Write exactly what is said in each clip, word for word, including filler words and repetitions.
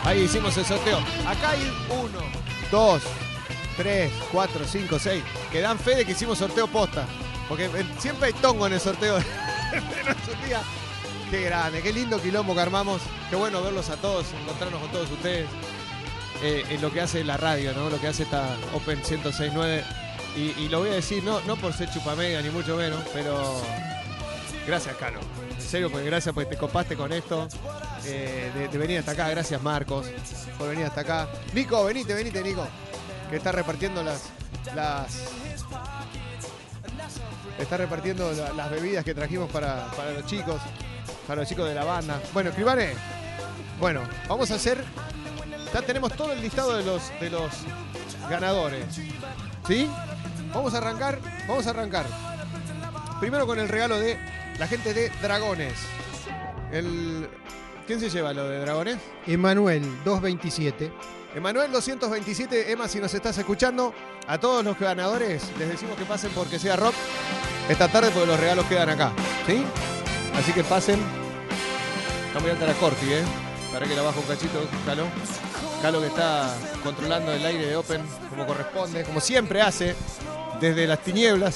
Ahí hicimos el sorteo. Acá hay uno, dos, tres, cuatro, cinco, seis. Que dan fe de que hicimos sorteo posta. Porque siempre hay tongo en el sorteo de nuestro día. Qué grande, qué lindo quilombo que armamos. Qué bueno verlos a todos, encontrarnos con todos ustedes. Eh, en lo que hace la radio, ¿no? Lo que hace esta Open ciento seis punto nueve. Y, y lo voy a decir, no, no por ser chupamedia ni mucho menos, pero gracias, Calo. En serio, porque gracias porque te copaste con esto. Eh, de, de venir hasta acá. Gracias, Marcos, por venir hasta acá. Nico, venite, venite, Nico. Que está repartiendo las... las está repartiendo la, las bebidas que trajimos para, para los chicos. Para los chicos de la banda. Bueno, Escribane. Bueno, vamos a hacer... Ya tenemos todo el listado de los, de los ganadores. ¿Sí? Vamos a arrancar. Vamos a arrancar. Primero con el regalo de la gente de Dragones. El... ¿Quién se lleva lo de Dragones? Emanuel, doscientos veintisiete. Emanuel doscientos veintisiete. Emma, si nos estás escuchando, a todos los ganadores les decimos que pasen porque sea rock esta tarde porque los regalos quedan acá. ¿Sí? Así que pasen. Vamos a ir a la Corti, ¿eh? Para que la bajo un cachito, Calo. Calo que está controlando el aire de Open como corresponde, como siempre hace, desde las tinieblas.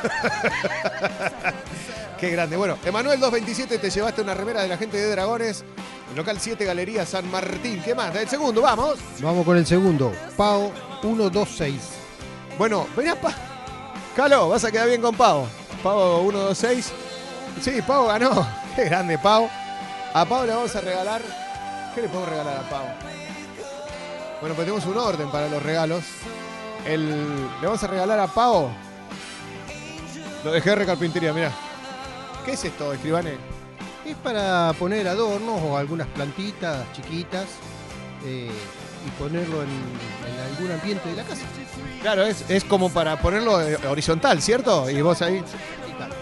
Qué grande. Bueno, Emanuel doscientos veintisiete, te llevaste una remera de la gente de Dragones. El local siete, Galería San Martín. ¿Qué más? El segundo, vamos. Vamos con el segundo. Pau ciento veintiséis. Bueno, venía Pa. Calo, vas a quedar bien con Pau. Pau ciento veintiséis. Sí, Pau ganó. Qué grande, Pau. A Pau le vamos a regalar. ¿Qué le podemos regalar a Pau? Bueno, pues tenemos un orden para los regalos. El, le vamos a regalar a Pau lo de G R Carpintería, mirá. ¿Qué es esto, Escribane? Es para poner adornos o algunas plantitas chiquitas eh, y ponerlo en, en algún ambiente de la casa. Claro, es, es como para ponerlo horizontal, ¿cierto? Y vos ahí... Vertical.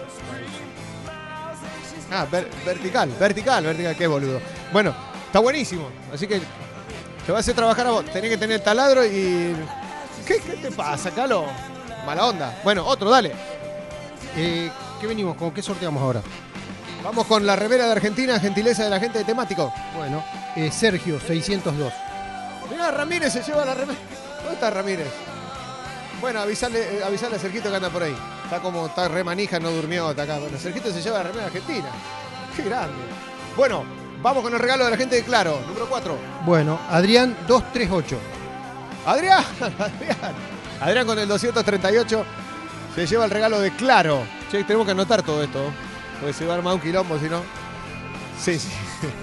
Ah, ver, vertical, vertical, vertical, qué boludo. Bueno, está buenísimo, así que te vas a hacer trabajar a vos. Tenés que tener taladro y... ¿Qué, qué te pasa, Calo? Mala onda. Bueno, otro, dale. Eh, ¿Qué venimos? ¿Con qué sorteamos ahora? Vamos con la remera de Argentina, gentileza de la gente de Temático. Bueno, eh, Sergio, seiscientos dos. Mirá, Ramírez se lleva la remera. ¿Dónde está Ramírez? Bueno, avisarle, eh, avisarle a Sergito que anda por ahí. Está como, está re manija, no durmió hasta acá. Bueno, Sergito se lleva la remera argentina. Qué grande. Bueno, vamos con el regalo de la gente de Claro, número cuatro. Bueno, Adrián, doscientos treinta y ocho. Adrián, Adrián. Adrián con el doscientos treinta y ocho se lleva el regalo de Claro. Che, tenemos que anotar todo esto, porque se va a armar un quilombo, si no. Sí, sí.